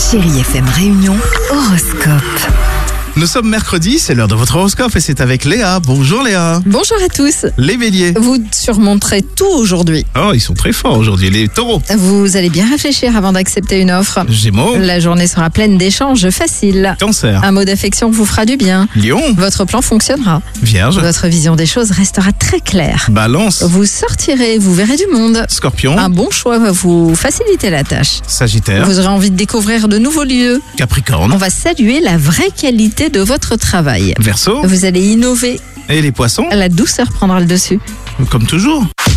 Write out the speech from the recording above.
Chérie FM Réunion, horoscope. Nous sommes mercredi, c'est l'heure de votre horoscope et c'est avec Léa. Bonjour Léa. Bonjour à tous. Les béliers. Vous surmonterez tout aujourd'hui. Oh, ils sont très forts aujourd'hui. Les taureaux. Vous allez bien réfléchir avant d'accepter une offre. Gémeaux. La journée sera pleine d'échanges faciles. Cancer. Un mot d'affection vous fera du bien. Lion. Votre plan fonctionnera. Vierge. Votre vision des choses restera très claire. Balance. Vous sortirez, vous verrez du monde. Scorpion. Un bon choix va vous faciliter la tâche. Sagittaire. Vous aurez envie de découvrir de nouveaux lieux. Capricorne. On va saluer la vraie qualité de votre travail. Verseau. Vous allez innover. Et les poissons, La douceur prendra le dessus. comme toujours.